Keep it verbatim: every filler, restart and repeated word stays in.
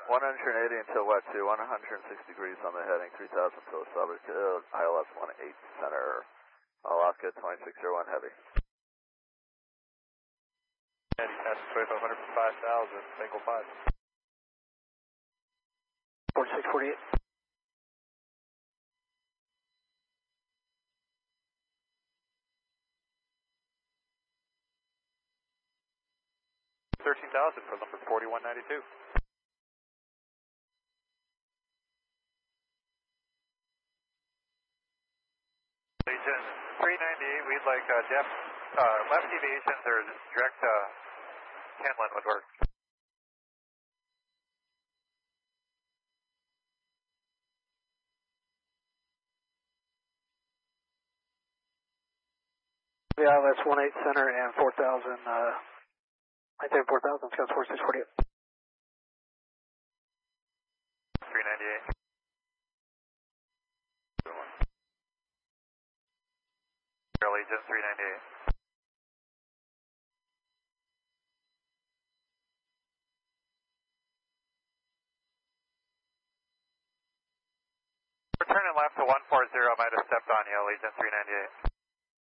one eighty until wet two, one hundred six degrees on the heading, three thousand till starboard, uh, I L S one eight center, Alaska twenty-six oh one heavy. Heavy, pass twenty-five hundred for five thousand, single five. forty-six forty-eight. thirteen thousand for number forty-one ninety-two. Legion three ninety-eight, we'd like uh, depth, uh, left deviations or direct uh, Kenlin would work. Yeah, that's one eight center and four thousand, uh, I think four thousand, Scouts forty-six forty-eight. three ninety-eight. Legion three ninety-eight. We're turning left to one forty, might have stepped on you, Legion three ninety-eight.